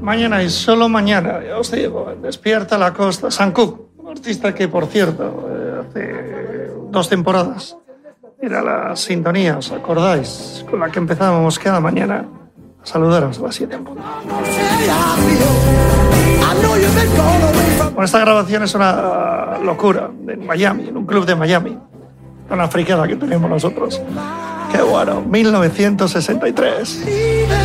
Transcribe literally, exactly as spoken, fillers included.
Mañana y solo mañana, ya os digo, Despierta la Costa, Sam Cooke, un artista que, por cierto, eh, hace dos temporadas era la sintonía, ¿os acordáis? Con la que empezábamos cada mañana a saludaros a las siete en punto. Bueno, esta grabación es una locura, en Miami, en un club de Miami, una fricada que tenemos nosotros. Qué bueno, mil novecientos sesenta y tres.